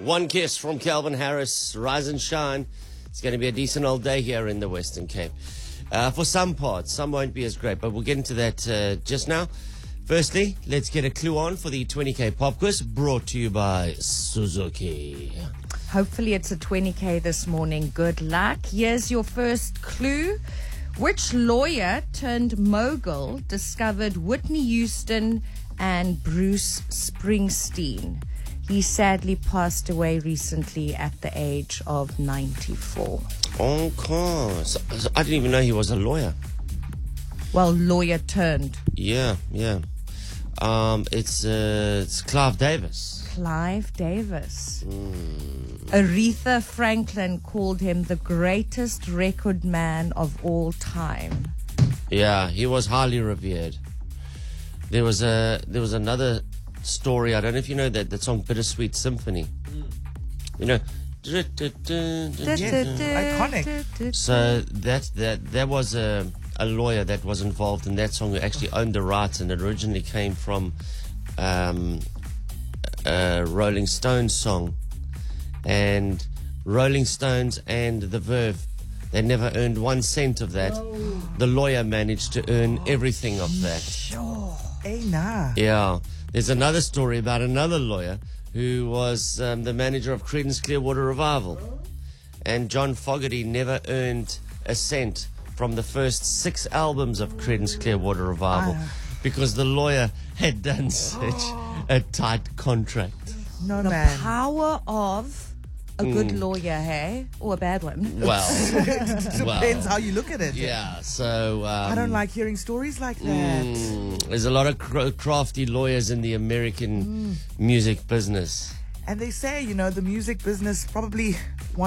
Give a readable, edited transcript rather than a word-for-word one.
One Kiss from Calvin Harris, Rise and Shine. It's going to be a decent old day here in the Western Cape. For some parts, some won't be as great, but we'll get into that just now. Firstly, let's get a clue on for the 20K Pop Quiz, brought to you by Suzuki. Hopefully it's a 20K this morning. Good luck. Here's your first clue. Which lawyer turned mogul discovered Whitney Houston and Bruce Springsteen? He sadly passed away recently at the age of 94. Okay. So I didn't even know he was a lawyer. Well, lawyer turned. Yeah. It's Clive Davis. Clive Davis. Aretha Franklin called him the greatest record man of all time. Yeah, he was highly revered. There was another story. I don't know if you know that song Bittersweet Symphony. You know, Iconic. so that was a lawyer that was involved in that song who actually owned the rights, and it originally came from a Rolling Stones song, and Rolling Stones and the Verve, they never earned 1 cent of that. The lawyer managed to earn everything of that. Hey, nah. Yeah. There's another story about another lawyer who was the manager of Creedence Clearwater Revival. And John Fogerty never earned a cent from the first 6 albums of Creedence Clearwater Revival because the lawyer had done such a tight contract. No, The man. power of a good lawyer, hey? Or a bad one. Well, Depends how you look at it. yeah, so... I don't like hearing stories like that. There's a lot of crafty lawyers in the American music business. And they say, the music business probably